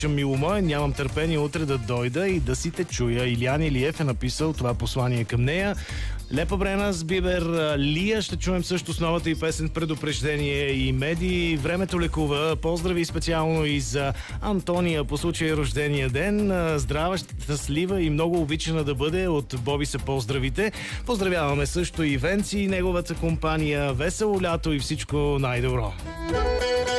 Мило, нямам търпение утре да дойда и да си те чуя. Илян Илиев е написал това послание към нея. Лепа Брена с Бибер, Лия ще чуем също с новата и песен Предупреждение и Меди. Времето лекува. Поздрави специално и за Антония по случай рождения ден. Здрава, щастлива и много обичана да бъде. От Боби са поздравите. Поздравяваме също и Венци и неговата компания. Весело лято и всичко най-добро.